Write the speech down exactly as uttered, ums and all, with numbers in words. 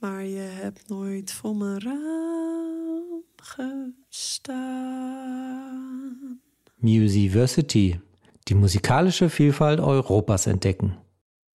maar je hebt nooit voor me raam gestaan. Musiversity, die musikalische Vielfalt Europas entdecken.